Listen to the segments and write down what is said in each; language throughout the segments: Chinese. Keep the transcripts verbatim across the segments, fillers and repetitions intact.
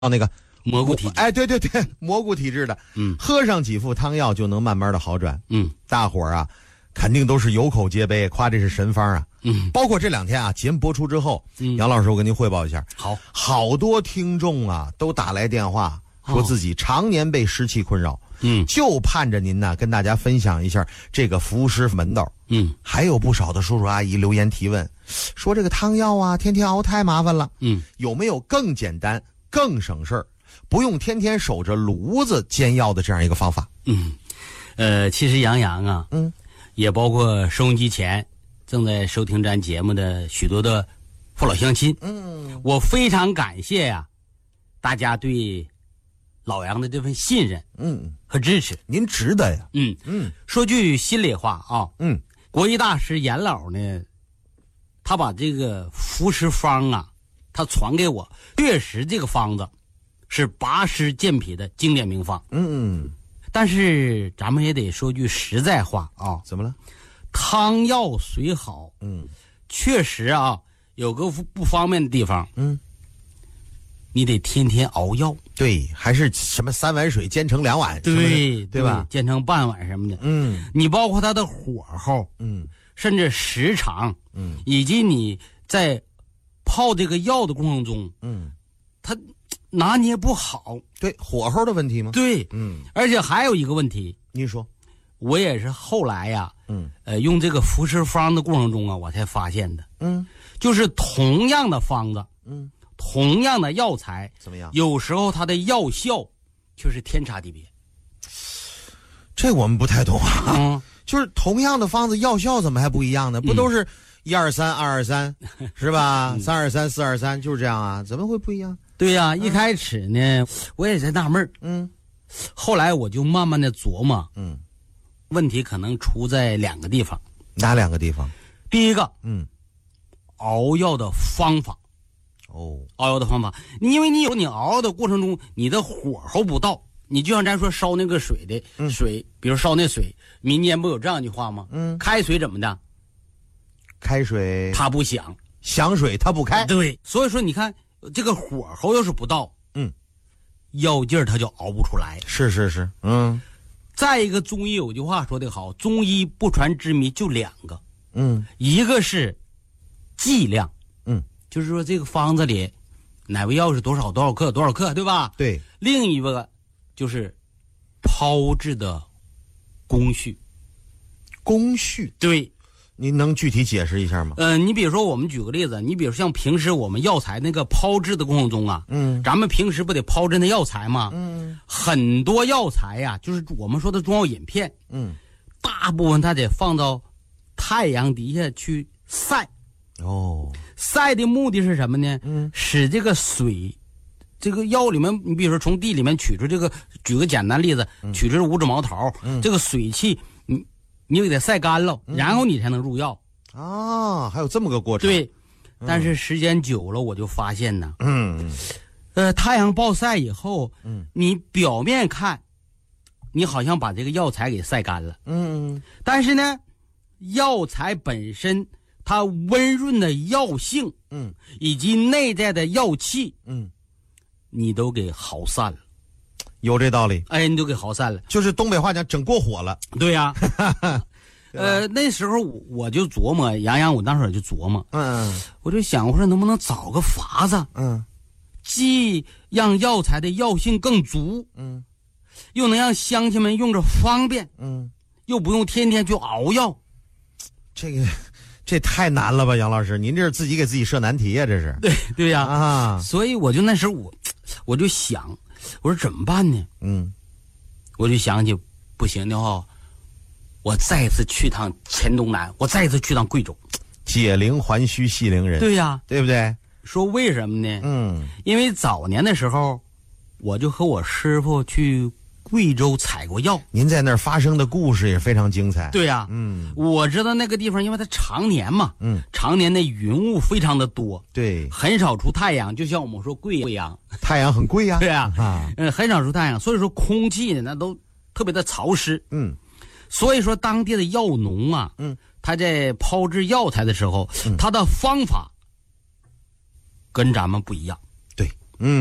那个蘑菇体质， 哎，对对对，蘑菇体质的， 嗯， 喝上几副汤药就能慢慢的好转。 嗯， 大伙儿啊，肯定都是有口皆碑，夸这是神方啊。 嗯， 包括这两天啊，节目播出之后，嗯，杨老师，我跟您汇报一下， 好， 好多听众啊都打来电话，说自己常年被湿气困扰， 嗯， 就盼着您呢跟大家分享一下这个服湿门道。 嗯， 还有不少的叔叔阿姨留言提问，说这个汤药啊，天天熬太麻烦了， 嗯， 有没有更简单、更省事儿，不用天天守着炉子煎药的这样一个方法？ 嗯，呃，其实杨洋啊， 嗯， 也包括收音机前正在收听咱节目的许多的父老乡亲， 嗯， 我非常感谢呀、啊，大家对老杨的这份信任， 嗯和支持， 您值得呀。 嗯嗯， 说句心里话啊， 嗯， 国医大师严老呢，他把这个服食方啊，他传给我，确实这个方子是拔湿健脾的经典名方。 嗯， 但是咱们也得说句实在话啊， 怎么了？ 汤药虽好， 嗯， 确实啊有个不方便的地方， 嗯， 你得天天熬药， 对，还是什么三碗水煎成两碗， 对对吧？ 煎成半碗什么的， 嗯， 你包括它的火候， 嗯， 甚至时长， 嗯， 以及你在泡这个药的过程中， 嗯， 它拿捏不好， 对，火候的问题吗？ 对， 嗯， 而且还有一个问题， 您说， 我也是后来呀， 嗯， 呃，用这个服食方的过程中啊，我才发现的， 嗯， 就是同样的方子， 嗯， 同样的药材， 怎么样？ 有时候它的药效却是天差地别。 这我们不太懂啊。 嗯， 就是同样的方子，药效怎么还不一样呢？不都是一二三二二三，是吧？三二三四二三，就是这样啊？怎么会不一样？ 对呀、啊，一开始呢，我也在纳闷儿， 嗯， 后来我就慢慢的琢磨， 嗯， 问题可能出在两个地方。 哪两个地方？ 第一个， 嗯， 熬药的方法。 哦， 熬药的方法，因为你有你熬药的过程中，你的火候不到，你就像咱说烧那个水的、嗯、水，比如烧那水，民间不有这样一句话吗？ 嗯， 开水怎么的？ 开水它不响， 响水它不开。 对，所以说你看这个火候要是不到， 嗯， 药劲儿它就熬不出来。 是是是，嗯。 再一个，中医有句话说得好，中医不传之谜就两个， 嗯， 一个是剂量， 嗯， 就是说这个方子里哪味药是多少多少克多少克，对吧？ 对。 另一个就是炮制的工序。 工序， 对， 您能具体解释一下吗？ 呃，你比如说，我们举个例子，你比如像平时我们药材那个炮制的过程中啊， 嗯， 咱们平时不得炮制那药材吗？ 嗯， 很多药材呀、啊，就是我们说的中药饮片， 嗯， 大部分它得放到太阳底下去晒。 哦， 晒的目的是什么呢？ 嗯， 使这个水，这个药里面，你比如说从地里面取出这个，举个简单例子，嗯、取出五指毛桃，嗯、这个水汽，你你给它晒干了，嗯、然后你才能入药。 啊，还有这么个过程。 对，但是时间久了，我就发现呢， 嗯， 呃，太阳暴晒以后， 嗯， 你表面看，你好像把这个药材给晒干了， 嗯， 但是呢，药材本身。它温润的药性， 嗯， 以及内在的药气， 嗯， 你都给耗散了， 有这道理。 哎，你都给耗散了， 就是东北话讲，整过火了。 对呀、啊，呃，那时候我就琢磨，杨洋，我当时也就琢磨， 嗯， 我就想，我说能不能找个法子， 嗯， 既让药材的药性更足， 嗯， 又能让乡亲们用着方便， 嗯， 又不用天天去熬药， 这个。这太难了吧，杨老师，您这是自己给自己设难题呀、啊，这是。 对对呀、 啊，啊， 所以我就那时候我，我就想，我说怎么办呢？ 嗯， 我就想起，不行的话，我再次去趟黔东南，我再次去趟贵州， 解铃还须系铃人。 对呀， 对不对？ 说为什么呢？ 嗯， 因为早年的时候，我就和我师傅去贵州采过药。 您在那儿发生的故事也非常精彩。 对呀、啊， 嗯， 我知道那个地方，因为它常年嘛， 嗯， 常年的云雾非常的多， 对， 很少出太阳，就像我们说贵阳， 太阳很贵呀、啊， 对呀、 啊，啊， 嗯，很少出太阳，所以说空气呢那都特别的潮湿， 嗯， 所以说当地的药农啊， 嗯， 他在炮制药材的时候，嗯、他的方法跟咱们不一样， 对，嗯。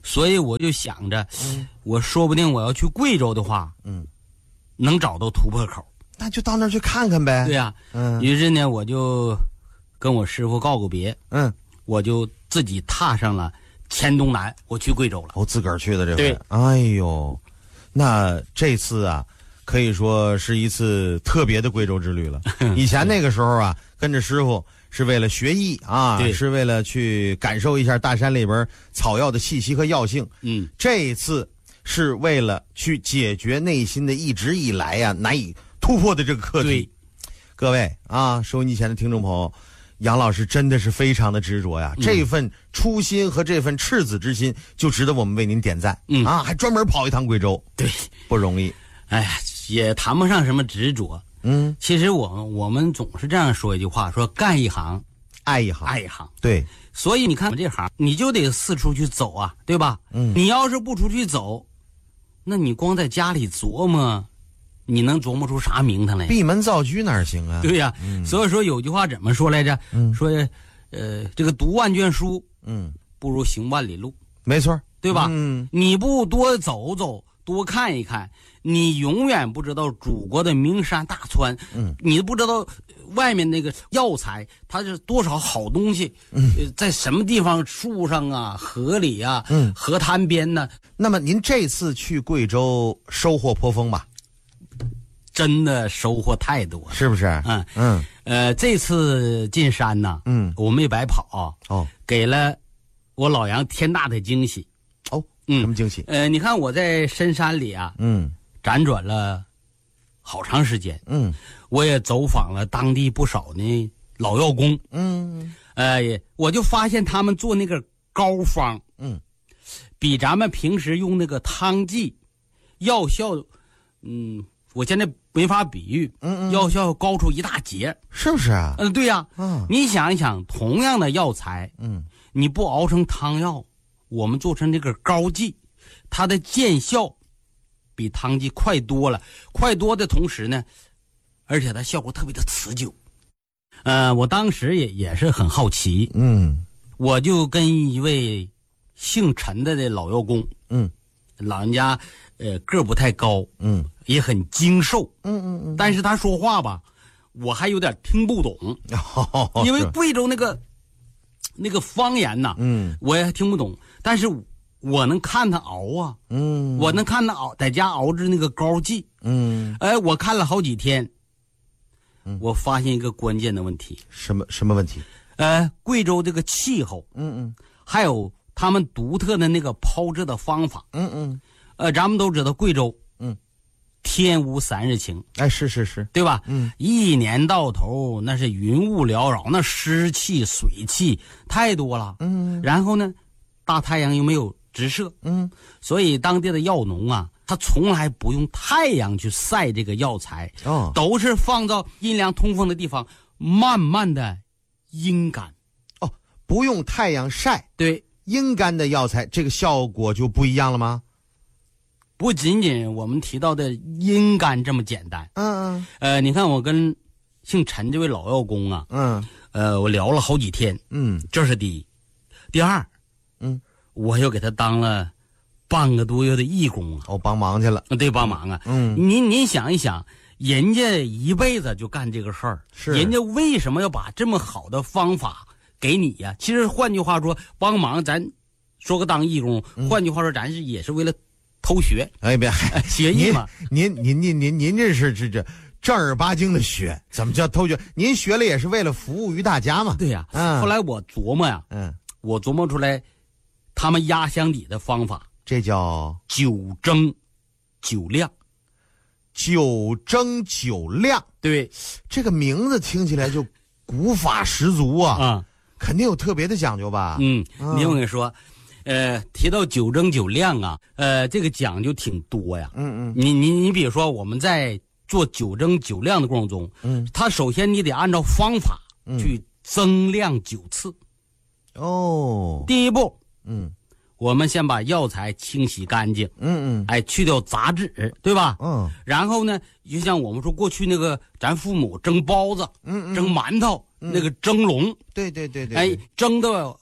所以我就想着， 嗯， 我说不定我要去贵州的话， 嗯， 能找到突破口。 那就到那儿去看看呗。 对呀、 嗯于是呢，我就跟我师傅告个别， 嗯， 我就自己踏上了黔东南，我去贵州了。 我自个儿去的这回。 对， 哎呦，那这次啊，可以说是一次特别的贵州之旅了。以前那个时候啊，跟着师傅是为了学艺啊， 对是为了去感受一下大山里边草药的气息和药性。 嗯， 这一次是为了去解决内心的一直以来呀、难以突破的这个课题对。 各位啊，收音机前的听众朋友，杨老师真的是非常的执着呀， 嗯、 这份初心和这份赤子之心就值得我们为您点赞。 嗯啊，还专门跑一趟贵州， 对， 不容易。 哎呀，也谈不上什么执着。 嗯， 其实我们我们总是这样说一句话，说干一行爱一行， 爱一行。 对， 所以你看我这行，你就得四处去走啊，对吧？ 嗯， 你要是不出去走，那你光在家里琢磨，你能琢磨出啥名堂来？ 闭门造车哪行啊？ 对呀、 嗯所以说有句话怎么说来着？ 嗯说，呃，这个读万卷书嗯， 不如行万里路， 没错， 对吧？ 嗯， 你不多走走，多看一看，你永远不知道祖国的名山大川， 嗯， 你不知道外面那个药材它是多少好东西， 嗯呃，在什么地方树上啊、河里啊、 嗯河滩边呢， 那么您这次去贵州收获颇丰吧？ 真的收获太多了。 是不是？ 嗯嗯呃，这次进山呢， 嗯， 我没白跑， 哦给了我老杨天大的惊喜。 哦， 嗯什么惊喜？ 呃，你看我在深山里啊， 嗯辗转了好长时间， 嗯我也走访了当地不少的老药工， 嗯呃，也我就发现他们做那个膏方， 嗯， 比咱们平时用那个汤剂药效，嗯，我现在没法比喻， 嗯嗯， 药效高出一大截。 是不是啊？ 嗯、对呀、 嗯你想一想，同样的药材， 嗯你不熬成汤药，我们做成这个膏剂，它的见效比汤剂快多了。快多的同时呢，而且它效果特别的持久。呃，我当时也也是很好奇， 嗯我就跟一位姓陈的的老药工， 嗯老人家呃个儿不太高， 嗯也很精瘦， 嗯嗯嗯， 但是他说话吧，我还有点听不懂， 哦因为贵州那个那个方言呐， 嗯我也听不懂，但是我能看他熬啊， 嗯， 我能看他熬，在家熬制那个膏剂， 嗯哎，我看了好几天， 嗯我发现一个关键的问题， 什么什么问题？ 呃，贵州这个气候， 嗯嗯还有他们独特的那个炮制的方法， 嗯嗯， 呃，咱们都知道贵州， 嗯， 天无三日晴， 哎，是是是， 对吧？ 嗯， 一年到头那是云雾缭绕，那湿气、水气太多了。 嗯然后呢，大太阳又没有直射， 嗯所以当地的药农啊，他从来不用太阳去晒这个药材， 哦都是放到阴凉通风的地方，慢慢的阴干。 哦，不用太阳晒， 对， 阴干的药材，这个效果就不一样了吗？ 不仅仅我们提到的阴干这么简单。 嗯呃，你看我跟姓陈这位老药工啊， 嗯呃，我聊了好几天， 嗯这是第一。第二， 嗯， 我又给他当了半个多月的义工啊， 我帮忙去了。 对，帮忙啊。 嗯， 您您想一想，人家一辈子就干这个事儿， 是人家为什么要把这么好的方法给你呀、其实换句话说，帮忙咱说个当义工， 嗯换句话说，咱是也是为了偷学， 哎别， 哎学艺您嘛。 您您您您您这是这这正儿八经的学，怎么叫偷学？您学了也是为了服务于大家嘛。 对呀、 嗯后来我琢磨呀， 嗯， 我琢磨出来，他们压箱底的方法， 这叫九蒸九晾。 九蒸九晾， 对这个名字听起来就古法十足啊， 啊， 肯定有特别的讲究吧？ 嗯， 嗯你听我跟你说，呃，提到九蒸九晾啊，呃，这个讲究挺多呀。 嗯嗯你你你比如说，我们在做九蒸九晾的过程中， 嗯， 它首先你得按照方法嗯去增晾九次。 哦， 第一步， 嗯我们先把药材清洗干净， 嗯嗯哎，去掉杂质，对吧？ 嗯然后呢，就像我们说过去那个咱父母蒸包子、 嗯嗯， 蒸馒头、 嗯那个蒸笼， 对对对对， 哎，蒸的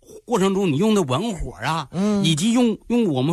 过程中你用的文火啊， 嗯以及用用我们